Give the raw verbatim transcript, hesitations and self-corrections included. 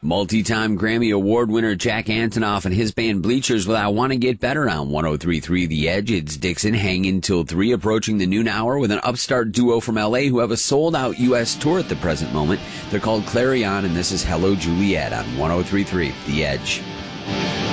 Multi-time Grammy Award winner Jack Antonoff and his band Bleachers with I Want to Get Better on one oh three point three The Edge. It's Dixon hanging till three, approaching the noon hour with an upstart duo from L A who have a sold-out U S tour at the present moment. They're called Clarion, and this is Hello Juliet on one oh three point three The Edge.